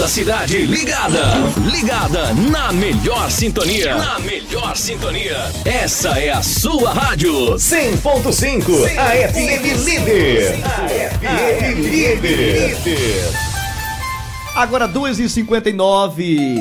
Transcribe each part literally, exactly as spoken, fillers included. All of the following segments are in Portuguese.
Toda a cidade ligada, ligada na melhor sintonia, na melhor sintonia. Essa é a sua rádio cem ponto cinco, a F M Líder. A F M Líder. Agora duas e cinquenta e nove.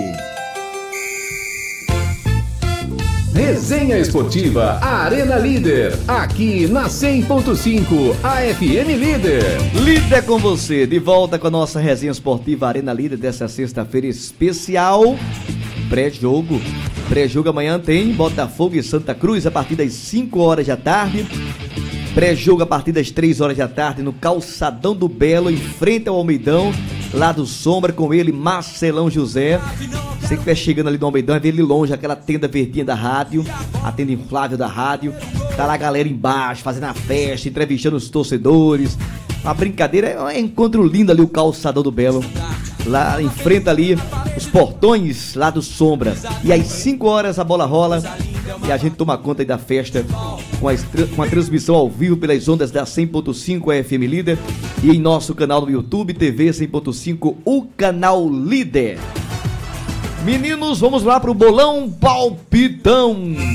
Resenha Esportiva Arena Líder, aqui na cem ponto cinco, a F M Líder. Líder com você, de volta com a nossa resenha esportiva Arena Líder dessa sexta-feira especial. Pré-jogo. Pré-jogo amanhã tem Botafogo e Santa Cruz a partir das cinco horas da tarde. Pré-jogo a partir das três horas da tarde no Calçadão do Belo, em frente ao Almeidão, lá do Sombra, com ele, Marcelão José. Você que estiver chegando ali no Almeidão, vai ver ele longe, aquela tenda verdinha da rádio, a tenda inflável da rádio. Tá lá a galera embaixo, fazendo a festa, entrevistando os torcedores. A brincadeira é um encontro lindo ali, o Calçadão do Belo. Lá em frente ali, os portões lá do Sombra. E às cinco horas a bola rola e a gente toma conta aí da festa com a, com a transmissão ao vivo pelas ondas da cem ponto cinco F M Líder e em nosso canal no YouTube, T V cem ponto cinco, o canal Líder. Meninos, vamos lá pro Bolão Palpitão.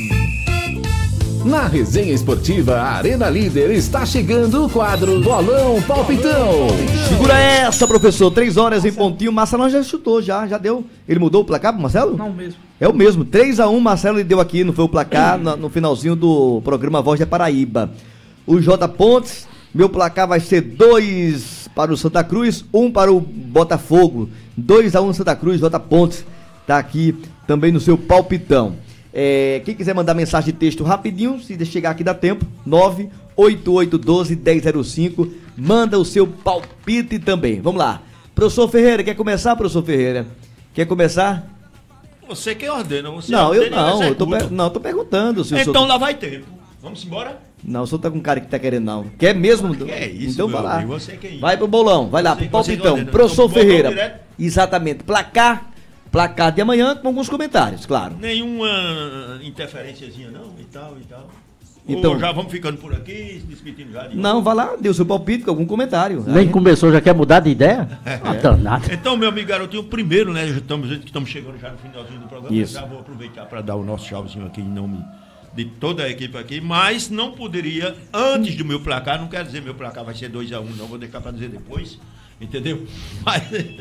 Na Resenha Esportiva Arena Líder está chegando o quadro Bolão Palpitão. Segura essa, professor. Três horas em pontinho. Marcelão já chutou, já, já deu. Ele mudou o placar pro Marcelo? Não, mesmo. É o mesmo. três a um, Marcelo deu aqui, não foi o placar, no, no finalzinho do programa Voz da Paraíba. O J Pontes, meu placar vai ser dois para o Santa Cruz, um para o Botafogo. dois a um Santa Cruz, J Pontes tá aqui também no seu palpitão. É, quem quiser mandar mensagem de texto rapidinho, se chegar aqui dá tempo, nove oito oito um dois um zero zero cinco, manda o seu palpite também. Vamos lá. Professor Ferreira, quer começar, professor Ferreira? Quer começar? Você que ordena, você Não, eu ordena não, e eu tô, per- não, tô perguntando. Se o Então senhor... lá vai tempo. Vamos embora? Não, o senhor tá com cara que tá querendo não. Quer mesmo? Que é isso, então meu vai lá. amigo, você que é isso. Vai pro bolão, vai lá, Você- pro palpitão. você que ordena. Professor Então, bolão Ferreira. direto? Exatamente. Placar, placar de amanhã com alguns comentários, claro. Nenhuma interferênciazinha não, e tal, e tal. Então- Ou já vamos ficando por aqui, se despedindo já de Não, vai lá, dê o seu palpite com algum comentário. Nem Aí- começou, já quer mudar de ideia? É. Ah, danado. Então, meu amigo garotinho, primeiro, né, já estamos, estamos chegando já no finalzinho do programa, Isso. já vou aproveitar para dar o nosso tchauzinho aqui em nome de toda a equipe aqui, mas não poderia, antes do meu placar, não quero dizer meu placar vai ser dois a um, não, vou deixar para dizer depois, entendeu? Mas,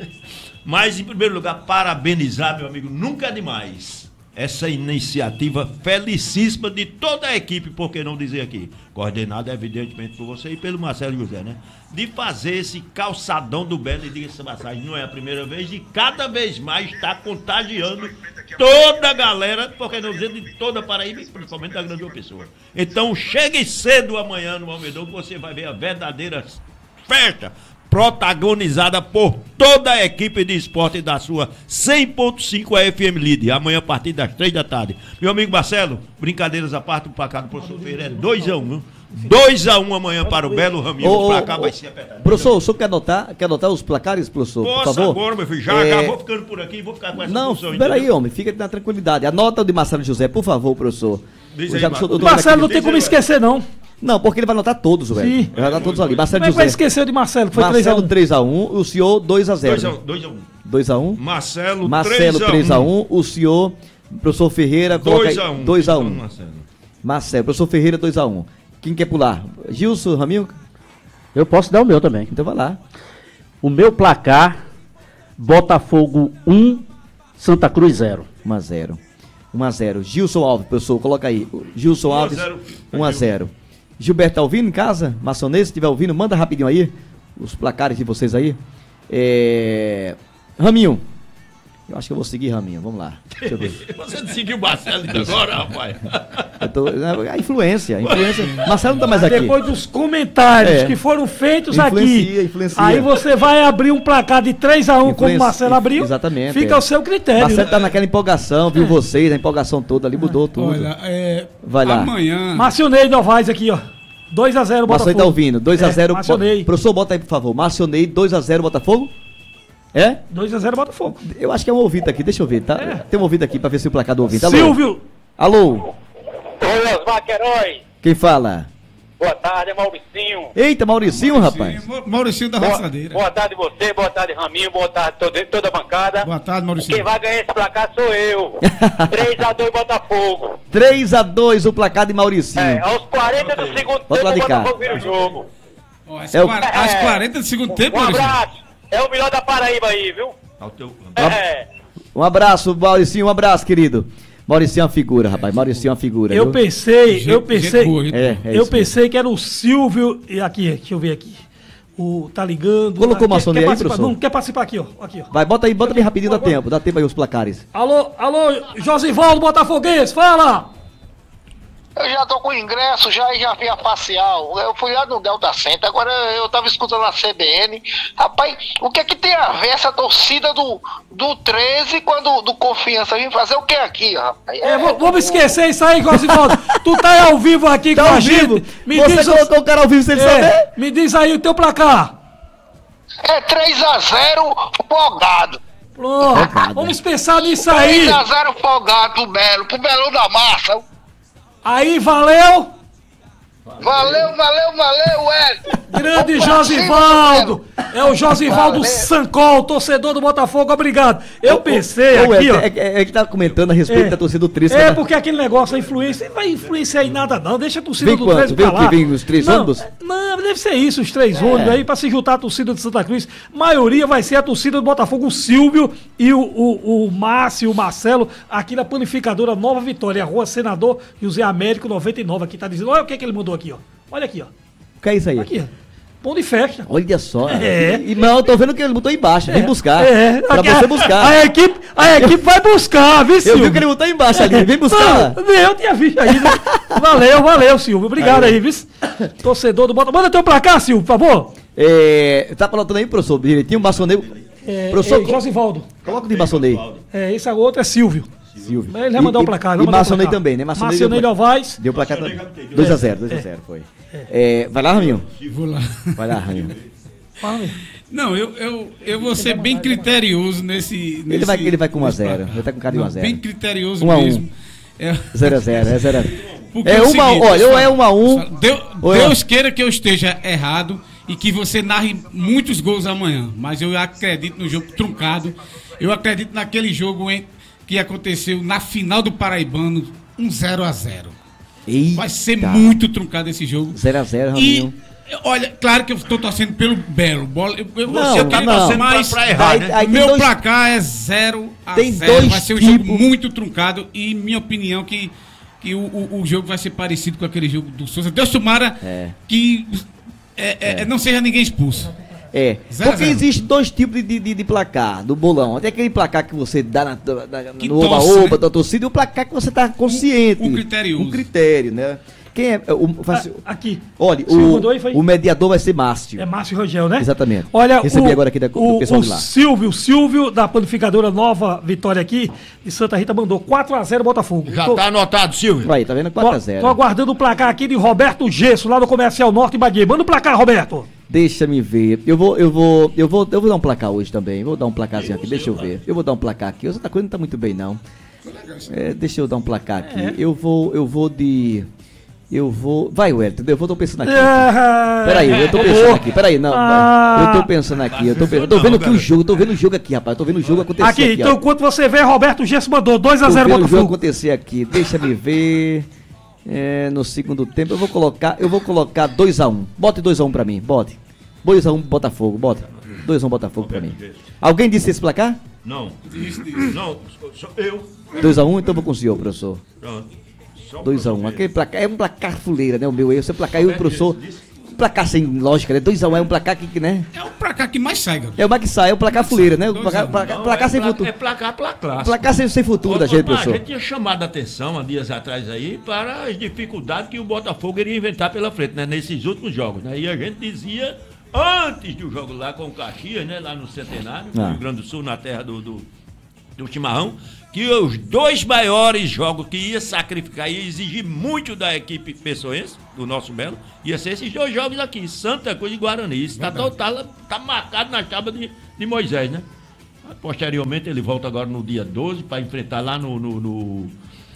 mas, em primeiro lugar, parabenizar, meu amigo, nunca é demais, essa iniciativa felicíssima de toda a equipe, por que não dizer aqui, coordenada evidentemente por você e pelo Marcelo José, né? De fazer esse calçadão do Belo, e diga-se de passagem, não é a primeira vez, e cada vez mais está contagiando toda a galera, por que não dizer de toda a Paraíba, e principalmente da Grande Pessoa. Então chegue cedo amanhã no Almeidão, que você vai ver a verdadeira festa protagonizada por toda a equipe de esporte da sua cem ponto cinco F M Líder, amanhã a partir das três da tarde. Meu amigo Marcelo, brincadeiras à parte, o placar do professor Ferreira é dois a um, dois a um amanhã para o Belo Raminho, Ô, o placar ô, vai ô, ser apertado. Professor, o senhor quer anotar, quer anotar os placares, professor, por Posso favor? agora, meu filho, já, É, já vou ficando por aqui, vou ficar com essa Não, função. peraí, entendeu? homem, fica na tranquilidade. Anota o de Marcelo José, por favor, professor. Diz Eu aí, já Marcos. sou- eu tô O Marcelo vendo não aqui- tem como esquecer, não. Não, porque ele vai anotar todos, velho. Sim. Ele vai anotar todos ali. Marcelo Como é que vai José. esquecer de Marcelo, que foi três a Marcelo um? três a um, o senhor dois a zero. dois a um, dois a um. dois a um. Marcelo, Marcelo três a um, o senhor, professor Ferreira, coloca aí dois a um. dois a um. Marcelo. Marcelo, professor Ferreira dois a um. Quem quer pular? Gilson, Raminho? Eu posso dar o meu também. Então vai lá. O meu placar, Botafogo um, Santa Cruz zero. um a zero. um a zero. Gilson Alves, professor, coloca aí. Gilson um a Alves, zero. um a zero. Gilberto tá ouvindo em casa? Maçonês, se estiver ouvindo, manda rapidinho aí os placares de vocês aí. É... Raminho. Eu acho que eu vou seguir Raminho, vamos lá. Deixa eu ver. Você seguiu o Marcelo agora, rapaz? Eu tô... A influência, a influência. Marcelo não tá mais aqui. Depois dos comentários É. que foram feitos Influencia, aqui, influencia. aí você vai abrir um placar de três a um, como Influencia- o Marcelo abriu, exatamente, fica é. ao seu critério. Marcelo tá naquela empolgação, viu vocês, a empolgação toda ali, mudou tudo. Olha, é, Vai lá. amanhã. Marcionei Novaes aqui, ó. dois a zero Marcionei Botafogo. tá ouvindo, dois a zero. É, Marcionei. Professor, bota aí, por favor. Marcionei, dois a zero Botafogo? É? dois a zero Botafogo. Eu acho que é um ouvido aqui, deixa eu ver, tá? É. Tem um ouvido aqui pra ver se o placar do ouvinte. Alô? Silvio! Alô? Oi, Osmar Queiroz. Quem fala? Boa tarde, é Mauricinho. Eita, Mauricinho, rapaz. Ma- Mauricinho da Boa, Roçadeira. boa tarde você, boa tarde Raminho, boa tarde toda, toda a bancada. Boa tarde, Mauricinho. Quem vai ganhar esse placar sou eu. três a dois Botafogo. três a dois o placar de Mauricinho. É, aos quarenta do segundo Bota lá tempo de o cá. Botafogo vira o jogo. Ó, às, É o- quar- às É. quarenta do segundo tempo, Um Mauricinho. abraço. É o melhor da Paraíba aí, viu? Ao teu... É. Um abraço, Mauricinho, um abraço, querido. Mauricinho é uma figura, rapaz. Mauricinho é uma figura. Eu viu? pensei, Gente- eu gente pensei, boa, gente É, é eu isso pensei que era o Silvio, e aqui, deixa eu ver aqui. O tá ligando. Colocou Ah, o maçoneiro quer aí, participar? professor? Não, quer participar aqui, ó. Aqui, ó. Vai, bota aí, bota bem rapidinho, dá tempo. Dá tempo aí os placares. Alô, alô, Josivaldo Botafoguês, fala! Eu já tô com o ingresso, já e já vi a facial. Eu fui lá no Delta Center, agora eu tava escutando a C B N. Rapaz, o que é que tem a ver essa torcida do, do treze quando do Confiança vir fazer o que aqui, rapaz? É, v- vamos esquecer isso aí, Josivaldo. Tu tá ao vivo aqui Tá com ao a gente. vivo? Me Você diz, colocou o cara ao vivo sem ele é, saber? me diz aí o teu placar. É três a zero folgado. Pronto, Recado. vamos pensar nisso aí. três a zero folgado pro Belo, pro Belão da Massa. Aí, valeu. Valeu, valeu, valeu, Hélio. Grande Vamos pra Josivaldo! É o Josivaldo Valeu. Sancol, torcedor do Botafogo, obrigado. Eu pensei Ô, aqui, é, ó. é, é, é que tá comentando a respeito da torcida do treze. É, né? porque aquele negócio, a influência, não vai influenciar em nada não, deixa a torcida Vem do quanto? treze Vem pra o lá. que? Vem os três não, ônibus? Não, deve ser isso, os três ônibus aí, pra se juntar a torcida de Santa Cruz. Maioria vai ser a torcida do Botafogo, o Silvio e o, o, o Márcio, o Marcelo, aqui na panificadora Nova Vitória, Rua Senador José Américo noventa e nove, aqui tá dizendo, olha o que que ele mandou aqui, ó. Olha aqui, ó. O que é isso aí? Aqui, ó. Pão de festa. Olha só. É. E, não, eu tô vendo que ele botou embaixo. Vem buscar. É, Pra aqui, você a- buscar. A equipe, a equipe vai buscar, viu, Eu Silvio? vi que ele botou embaixo ali. Vem buscar. Não, eu tinha visto aí, né? Valeu, valeu, Silvio. Obrigado aí, viu? Torcedor do Bota. Manda teu pra cá, Silvio, por favor. É, tá anotando aí, professor? Direitinho, maçoneiro. É, Professor, é, Josivaldo. coloca de maçoneiro. É, esse outro é Silvio. Silvio. Mas ele vai mandar E- o placar. E, vai e mandar o maçoneiro placar. também, né? Maçoneiro Maçoneiro deu, Novaes. deu placar dois a zero, dois a zero foi. É, vai lá, Raminho. Vou lá. Vai lá, Raminho. Fala aí. Não, eu, eu, eu vou ser bem criterioso nesse. Ele vai, ele vai com um a nesse zero. placar. Ele tá com cara de um a Não, zero. Bem criterioso Um a um. mesmo. É, zero a zero, é zero a zero. porque É o uma, seguinte, olha, ou pessoal, é um a um. pessoal, Deus, ou é- Deus queira que eu esteja errado e que você narre muitos gols amanhã. Mas eu acredito no jogo truncado. Eu acredito naquele jogo em- que aconteceu na final do Paraibano, um zero a zero. Eita. Vai ser muito truncado esse jogo. zero a zero, E, Raminho. olha, claro que eu estou torcendo pelo Belo. Bola, eu, eu, Não, eu quero não. torcer mais. Pra errar, Aí- né? aí O tem meu dois- placar é zero a Tem zero. dois Vai ser um tipos- jogo muito truncado e minha opinião que, que o, o, o jogo vai ser parecido com aquele jogo do Souza. Deus tomara É. que é, é, não seja ninguém expulso. É, Zero a porque zero. existe dois tipos de, de, de placar do bolão. Tem aquele placar que você dá na, na- Que no torce, oba-oba né? da torcida e o placar que você tá consciente. Um- um criterioso. Um critério, né? Quem é o... faz- Ah, aqui. Olha, Silvio o, mandou aí, foi? o mediador vai ser Márcio. É Márcio Rangel, né? Exatamente. Olha, Recebi o, agora aqui da- do o, pessoal o de lá. Silvio, Silvio da panificadora Nova Vitória aqui, de Santa Rita, mandou quatro a zero Botafogo. Já Tô- tá anotado, Silvio. Aí, tá vendo? Tô, quatro a zero. tô aguardando o placar aqui de Roberto Gesso, lá no Comercial Norte em Baguia. Manda o placar, Roberto. Deixa me ver. Eu vou, eu vou, eu vou, eu vou dar um placar hoje também. Vou dar um placarzinho aqui, deixa eu ver. Eu vou dar um placar aqui. O Santa Cruz não tá muito bem, não. É, deixa eu dar um placar aqui. É. Eu vou, eu vou de... Eu vou... Vai, Wellington, eu vou, tô pensando aqui. É, Peraí, eu tô pensando aqui, peraí, não. Ah. Eu tô pensando aqui, eu tô pensando. Eu tô vendo aqui o jogo, tô vendo o jogo aqui, rapaz. Tô vendo o jogo acontecer Aqui, aqui. então ó. enquanto você vê, Roberto Gesso mandou dois a Tô zero vendo o jogo Botafogo. acontecer aqui. Deixa me ver. É, no segundo tempo eu vou colocar, eu vou colocar dois a um. Bote dois a um pra mim, bote. dois a um Botafogo, bota. dois a um Botafogo pra mim. Alguém disse esse placar? Não. Não, sou eu. dois a um, então eu vou com o senhor, professor. Pronto. Só dois a um. pra você. Aquele placar é um placar fuleira, né? O meu, eu, seu placar e o professor. Um placar sem lógica, né? dois a um é um placar que, né? É o placar que mais sai, garoto. É o mais que sai, é o placar fuleira, né? O placar, placar, Não, placar é sem pla- futuro. É placar pra classe. Placar sem, sem futuro da Ô, gente, ô, A professor. gente tinha chamado a atenção há dias atrás aí para as dificuldades que o Botafogo iria inventar pela frente, né? Nesses últimos jogos, né? E a gente dizia, antes do jogo lá com o Caxias, né? Lá no Centenário, no Ah. Rio Grande do Sul, na terra do, do, do Chimarrão, que os dois maiores jogos que ia sacrificar, ia exigir muito da equipe pessoense, do nosso Belo, ia ser esses dois jogos aqui, Santa Cruz e Guarani. Isso tá, tá, tá marcado na chapa de, de Moisés, né? Posteriormente ele volta agora no dia doze para enfrentar lá no, no, no,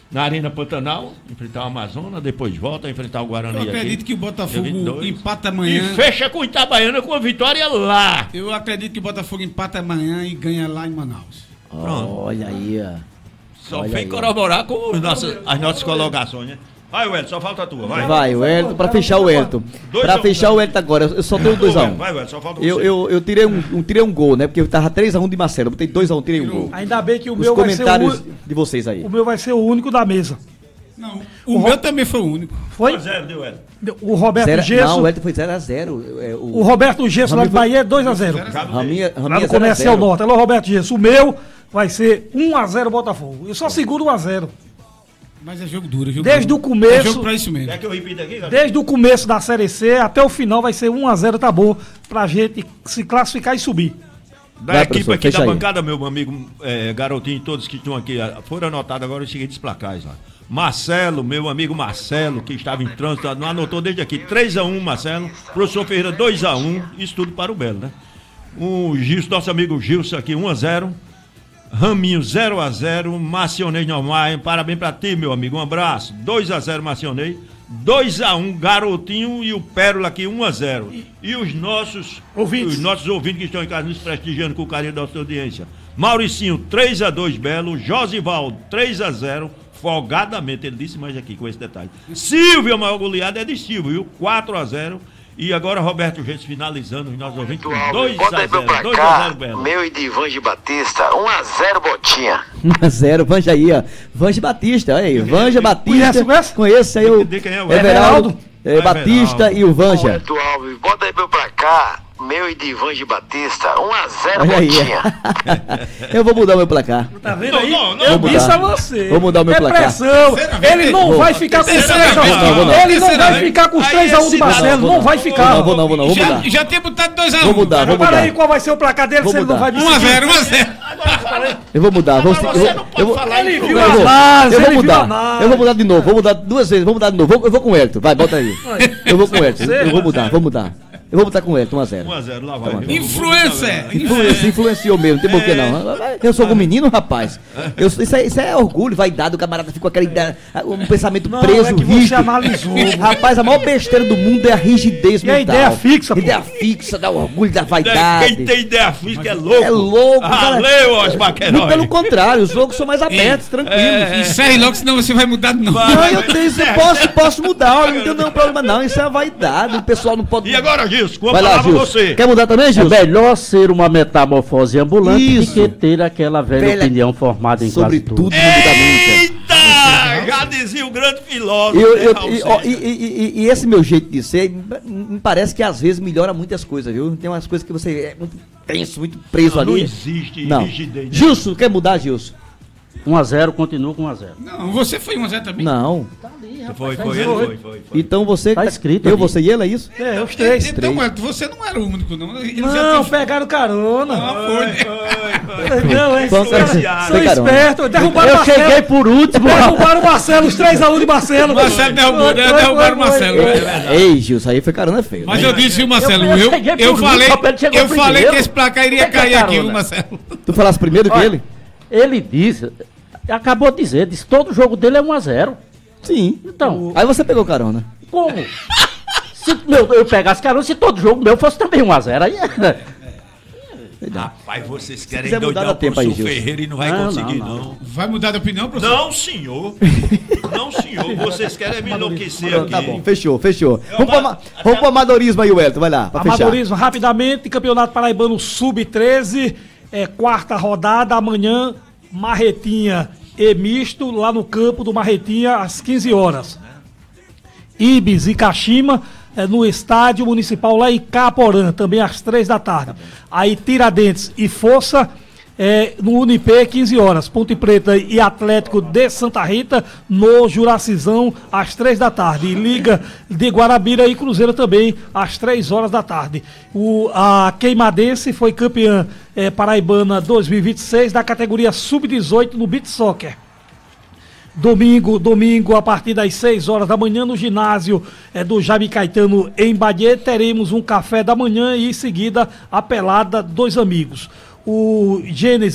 na Arena Pantanal, enfrentar o Amazonas, depois volta a enfrentar o Guarani. Eu acredito aqui, que o Botafogo dia vinte e dois. empata amanhã. E fecha com o Itabaiana com a vitória lá. Eu acredito que o Botafogo empata amanhã e ganha lá em Manaus. Pronto. Olha aí, ó. Só Olha vem aí, corroborar com os nossos, as nossas colocações, né? Vai, Wellington, só falta a tua, vai. Vai, o Wellington, pra fechar o Wellington. Pra um, fechar o Wellington agora, eu só tenho dois a um. Vai, Wellington, só falta Eu, você. eu, eu tirei um, um, tirei um gol, né? Porque eu tava três a um de Marcelo. Eu botei dois a um, tirei um gol. Ainda bem que o Os meu vai ser o comentários único. de vocês aí. O meu vai ser o único da mesa. Não, o, o meu Ro... também foi o único. Foi? zero, deu Wellington. O Roberto Zero, Gesso. não, o Wellington foi zero a zero. É, o, o Roberto Gesso lá de foi... Bahia é dois a zero. Raminha, Lá Raminha no Comercial Norte. Alô, Roberto Gesso. O meu vai ser um a zero Botafogo. Eu só seguro um a zero. Mas é jogo duro, é jogo Desde duro. o começo. É jogo pra isso mesmo. Quer que eu repita aqui, cara? Desde o começo da Série C até o final vai ser um a zero, tá bom, pra gente se classificar e subir. Da Vai, equipe professor, aqui da fecha aí. bancada, meu amigo é, Garotinho, todos que estão aqui, foram anotados agora os seguintes placais lá. Marcelo, meu amigo Marcelo, que estava em trânsito, não anotou desde aqui, três a um, Marcelo. Professor Ferreira, dois a um, isso tudo para o Belo, né? O Gilson, nosso amigo Gilson aqui, um a zero. Raminho, zero a zero. Marcionei Normal, parabéns pra ti, meu amigo, um abraço. dois a zero, Marcionei. dois a um, Garotinho e o Pérola aqui, um a zero. E os nossos ouvintes, os nossos ouvintes que estão em casa nos prestigiando com o carinho da nossa audiência. Mauricinho, três a dois, Belo. Josivaldo, três a zero. Folgadamente, ele disse mais aqui com esse detalhe. Silvio, a maior goleada é de Silvio, viu? quatro a zero. E agora Roberto Reis finalizando os nossos ouvintes com dois a zero. dois a zero, Belo. Meu e de Vange Batista, um a zero, Botinha. um a zero, Vanja aí, ó. Vanja Batista, olha aí. Vanja Batista. Conhece, conhece? Conheço aí o Everaldo, é, Batista e o Vanja. Roberto Alves, bota aí meu pra cá. Meu e de Vange Batista, um a zero, Olha aí. Botinha. Eu vou mudar o meu placar. Tá vendo aí? Não, não, não. Eu Vou disse mudar. a você. Vou mudar o meu é placar. pressão. Ele não Vou. vai ficar com os Terceira três a vez. um. Não, vou não. Ele não Terceira vai vez. ficar com os Aí três a um esse de não, Marcelo. vou Não não. vai Vou ficar. não, vou não, vou não, vou Já, mudar. já tinha botado dois a um. Vou mudar, vou Para mudar. aí qual vai ser o placar dele, Vou se ele não mudar. vai um a zero, um a zero. Eu vou mudar. Vou, Mas eu você vou, não pode eu vou, falar Ele isso. viu eu a vou, base, eu vou ele viu a mudar. análise. Eu vou mudar de novo. Vou mudar duas vezes. Vou mudar de novo. Vou- Eu vou com o Hélito. Vai, bota aí. Eu vou com o Hélito. Eu vou mudar, vou mudar. Eu vou botar com o Hélito, um a zero. um a zero, lá vai. Influencer. Influencia, influenciou mesmo, tem por que não. Eu sou um menino, rapaz. Eu, isso, é, isso é orgulho, vaidade. O camarada ficou aquela ideia, um pensamento Não, preso, é que você rígido. analisou. Rapaz, a maior besteira do mundo é a rigidez E a mental. ideia fixa, pô. Ideia fixa, dá orgulho, da Quem vaidade. tem ideia física é louco. É louco, Ah, cara. leu, Osmar Muito Queiroz. pelo contrário, os jogos são mais abertos, tranquilos. É. Encerre logo, senão você vai mudar de novo. Não, eu tenho, eu posso, posso mudar, olha, não tenho nenhum problema não, isso é uma vaidade, o pessoal não pode... E agora, Gilson, com a Vai lá, palavra Gilson. você. Quer mudar também, É Gilson? melhor ser uma metamorfose ambulante Isso. do que ter aquela velha, Velha- opinião formada em Sobre quase tudo. tudo não muda nunca. Eita! Já dizia o grande filósofo. Eu, né, eu- Raul e, ó, Seixas. e- e- e- e esse meu jeito de ser, me me parece que às vezes melhora muitas coisas, viu? Tem umas coisas que você é muito tenso, muito preso Não, ali. não existe Não. rigidez, né? Gilson, quer mudar, Gilson? um a zero, continua com um a zero. Não, você foi um a zero também. Não. Foi, foi, ele foi, foi, foi. Então você... Tá escrito Eu, ali. você e ele, é isso? É, os três. Então, três. Wellington, você não era o único, não. Ele já Não, tinha- pegaram carona. Ah, foi. Não, é. Foi um cara- São foi carona. espertos. Derrubaram o Eu Marcelo. cheguei por último. Derrubaram o Marcelo, os três a um de Marcelo. Marcelo derrubou, Foi, né? foi, Derrubaram o foi, foi. Marcelo. É verdade. Ei, Gilson, aí foi carona feio. Mas né? eu disse, viu, Marcelo, Eu- eu eu, cheguei eu, por falei, último, ele chegou eu falei primeiro. que esse placar iria Quer que é cair aqui, carona? viu, Marcelo? Tu falasse primeiro que Olha, ele? Ele disse, acabou de dizer, disse todo jogo dele é um a zero. Sim. Então, Aí você pegou carona. como? Se meu, eu pegasse carona, se todo jogo meu fosse também um a zero, aí é. Rapaz, vocês querem quiser mudar, doidar dá o tempo aí, professor Gilson. Ferreira e não vai Não, conseguir, não, não. não. Vai mudar de opinião, professor? Não, senhor. Não, senhor. Vocês querem me enlouquecer aqui. Tá bom, fechou, fechou. Vamos pro, ama- vamos pro amadorismo aí, Wellington, vai lá, pra fechar. Amadorismo, rapidamente, Campeonato Paraibano sub treze, é, quarta rodada, amanhã, Marretinha e misto, lá no campo do Marretinha, às quinze horas. Ibis e Caxima, é, no estádio municipal lá em Caporã, também às três da tarde. Aí Tiradentes e Força, é, no Unipê, quinze horas. Ponte Preta e Atlético de Santa Rita, no Juracizão, às três da tarde. E Liga de Guarabira e Cruzeiro também, às três horas da tarde. O, a Queimadense foi campeã é, paraibana dois mil e vinte e seis da categoria sub dezoito no Beach Soccer. Domingo, domingo, a partir das seis horas da manhã, no ginásio é, do Jaime Caetano, em Bagé, teremos um café da manhã e em seguida a pelada dos amigos. O Gênesis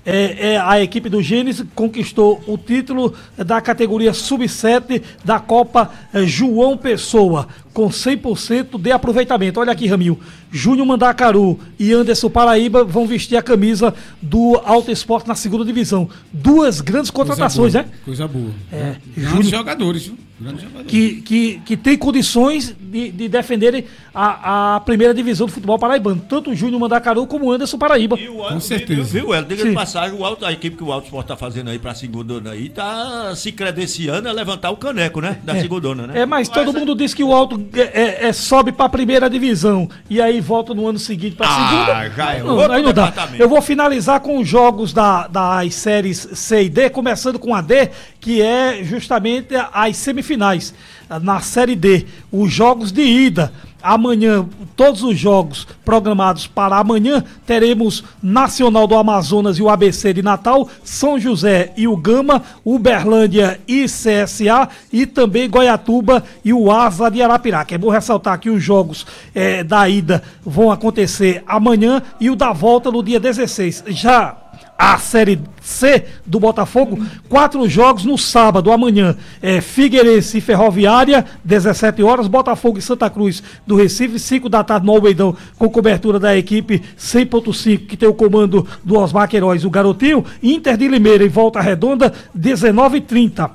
É, é, a equipe do Gênesis conquistou o título da categoria sub sete da Copa é, João Pessoa, com cem por cento de aproveitamento. Olha aqui, Ramil. Júnior Mandacaru e Anderson Paraíba vão vestir a camisa do Alto Esporte na segunda divisão. Duas grandes contratações, coisa né? Coisa boa. É, Grandes Júnior, jogadores, viu? Grandes jogadores. que, que, que tem condições de, de defenderem a, a primeira divisão do futebol paraibano. Tanto o Júnior Mandacaru como o Anderson Paraíba. E o, Com certeza. Viu, Hélio? Diga de Sim. passagem, o Alto, a equipe que o Alto Esporte tá fazendo aí pra segundona aí, tá se credenciando a levantar o caneco, né? Da É. segundona, né? É, mas todo mundo diz que o Alto é, é, é, sobe para a primeira divisão e aí volta no ano seguinte para a Ah, segunda. já é não, outro aí não dá. departamento. Eu vou finalizar com os jogos da, das séries C e D, começando com a D, que é justamente as semifinais. Na série D, os jogos de ida. Amanhã, todos os jogos programados para amanhã, teremos Nacional do Amazonas e o A B C de Natal, São José e o Gama, Uberlândia e C S A e também Goiatuba e o Asa de Arapiraca. É bom ressaltar que os jogos eh, da ida vão acontecer amanhã e o da volta no dia dezesseis. Já a Série C do Botafogo, quatro jogos no sábado, amanhã. É, Figueirense e Ferroviária, dezessete horas. Botafogo e Santa Cruz do Recife, cinco da tarde no Almeidão, com cobertura da equipe cem ponto cinco, que tem o comando do Osmar Queiroz, o Garotinho. Inter de Limeira e Volta Redonda, dezenove e trinta.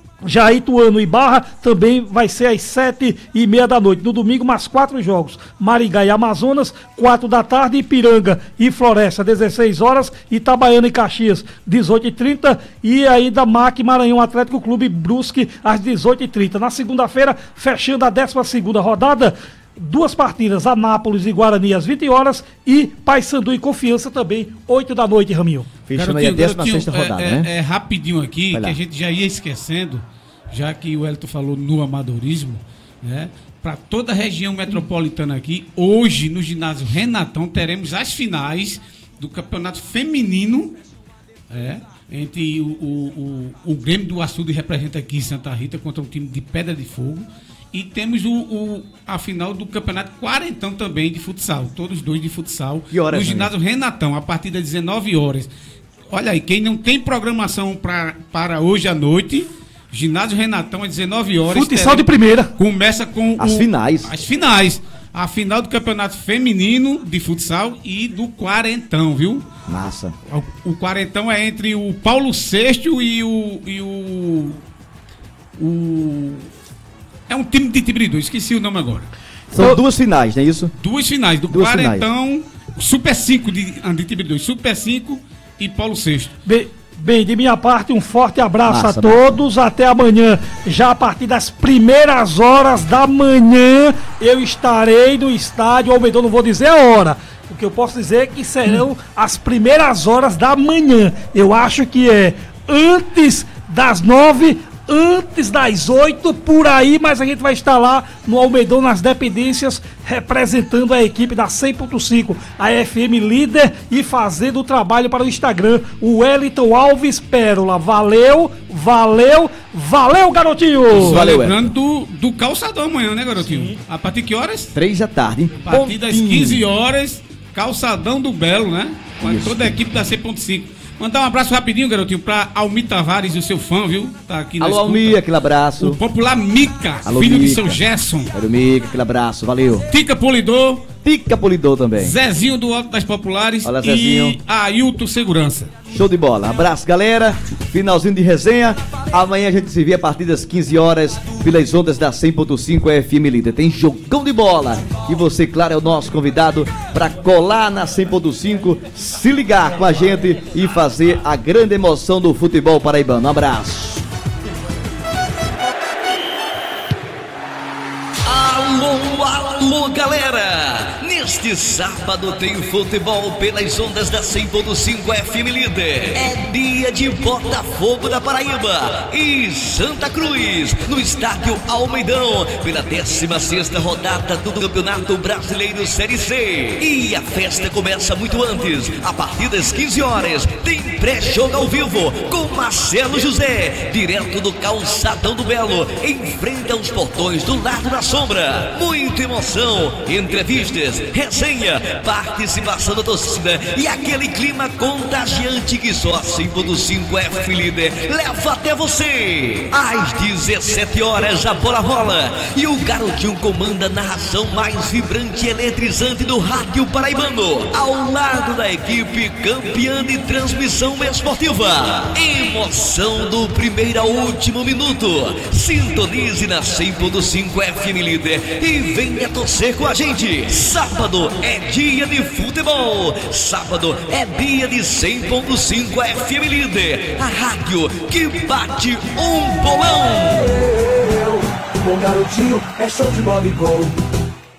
Já Ituano e Barra também vai ser às sete e meia da noite. No domingo, mais quatro jogos. Maringá e Amazonas, quatro da tarde. Ipiranga e Floresta, dezesseis horas. Itabaiana e Caxias, dezoito e trinta. E ainda M A C Maranhão Atlético Clube Brusque, às dezoito e trinta. Na segunda-feira, fechando a décima segunda rodada, duas partidas, Anápolis e Guarani às vinte horas e Paysandu e Confiança também, oito da noite, Raminho. Fechando aí a décima sexta rodada, é, né? É, é rapidinho aqui, Vai que lá. a gente já ia esquecendo, já que o Elton falou no amadorismo, né? Para toda a região metropolitana aqui, hoje no ginásio Renatão teremos as finais do campeonato feminino, é, entre o, o, o, o Grêmio do Açude representa aqui em Santa Rita contra o time de Pedra de Fogo. E temos o, o, a final do campeonato quarentão também de futsal. Todos dois de futsal. Que horas, no ginásio Renatão, a partir das dezenove horas. Olha aí, quem não tem programação pra, para hoje à noite, ginásio Renatão às dezenove horas. Futsal de primeira. Começa com As o- finais. As finais. A final do campeonato feminino de futsal e do quarentão, viu? Massa. O, o quarentão é entre o Paulo Sexto e o... E o, o é um time de Tibridu, esqueci o nome agora. São duas finais, não é isso? Duas finais, do Duas Quarentão, Super cinco de, de Tibridu, Super cinco e Paulo Sexto. Bem, bem, de minha parte, um forte abraço Massa, a todos. Até amanhã, já a partir das primeiras horas da manhã, eu estarei no estádio Almeidão. Não vou dizer a hora. O que eu posso dizer é que serão as primeiras horas da manhã. Eu acho que é antes das nove, antes das oito, por aí, mas a gente vai estar lá no Almeidão, nas dependências, representando a equipe da cem ponto cinco, a F M Líder, e fazendo o trabalho para o Instagram, o Wellington Alves Pérola. Valeu, valeu, valeu, garotinho! Só Valeu, lembrando do, do calçadão amanhã, né, garotinho? A partir de que horas? Três da tarde, hein? A partir das Pontinho. quinze horas, calçadão do Belo, né? Com Isso. toda a equipe da cem ponto cinco. Mandar um abraço rapidinho, garotinho, pra Almi Tavares, o seu fã, viu? Tá aqui na Alô, escuta. Almir, aquele abraço. O popular Mica, Alô, filho de Mica. seu Gerson. Era o Mica, aquele abraço, valeu. Tica Polidor, Tica Polidor também. Zezinho do Alto das Populares Olha, e Zezinho. Ailton Segurança. Show de bola. Abraço, galera. Finalzinho de resenha. Amanhã a gente se vê a partir das quinze horas pelas ondas da cem ponto cinco F M Líder. Tem jogão de bola. E você, claro, é o nosso convidado para colar na cem ponto cinco, se ligar com a gente e fazer a grande emoção do futebol paraibano. Um abraço. Alô, alô, galera! Neste sábado tem futebol pelas ondas da cem ponto cinco F M Líder. É dia de Botafogo da Paraíba e Santa Cruz, no estádio Almeidão, pela décima sexta rodada do Campeonato Brasileiro Série C. E a festa começa muito antes. A partir das quinze horas, tem pré-jogo ao vivo com Marcelo José, direto do calçadão do Belo, em frente aos portões do Largo da Sombra. Muita emoção, entrevistas, resenha, participação da torcida e aquele clima contagiante que só a cem ponto cinco F Líder leva até você. Às dezessete horas a bola rola e o garotinho comanda a narração mais vibrante e eletrizante do rádio paraibano, ao lado da equipe campeã de transmissão esportiva. Emoção do primeiro ao último minuto. Sintonize na cem ponto cinco F M Líder e venha torcer com a gente. Sábado é dia de futebol. Sábado é dia de cem ponto cinco F M Líder, a rádio que bate um bolão. O bom garotinho é show de bola e gol.